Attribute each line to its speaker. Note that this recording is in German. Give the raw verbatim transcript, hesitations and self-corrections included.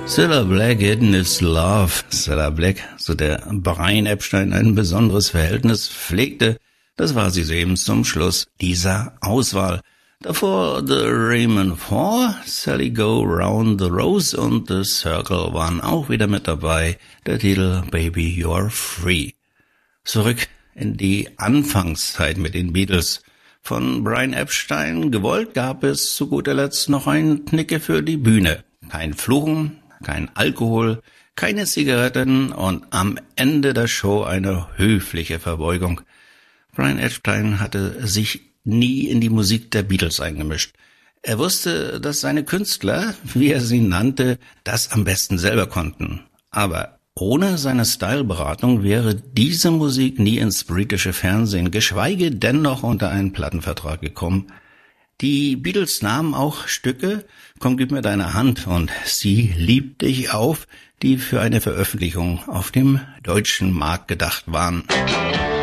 Speaker 1: Cilla Black, Hidden is Love. Cilla Black, zu der Brian Epstein ein besonderes Verhältnis pflegte, das war sie eben zum Schluss dieser Auswahl. Davor The Raymond Four, Sally Go Round the Rose und The Circle waren auch wieder mit dabei, der Titel Baby You're Free. Zurück in die Anfangszeit mit den Beatles. Von Brian Epstein gewollt gab es zu guter Letzt noch ein Knicke für die Bühne. Kein Fluchen, kein Alkohol, keine Zigaretten und am Ende der Show eine höfliche Verbeugung. Brian Epstein hatte sich nie in die Musik der Beatles eingemischt. Er wusste, dass seine Künstler, wie er sie nannte, das am besten selber konnten. Aber ohne seine Styleberatung wäre diese Musik nie ins britische Fernsehen, geschweige denn noch unter einen Plattenvertrag gekommen. Die Beatles nahmen auch Stücke, Komm, gib mir deine Hand und Sie liebt dich auf, die für eine Veröffentlichung auf dem deutschen Markt gedacht waren.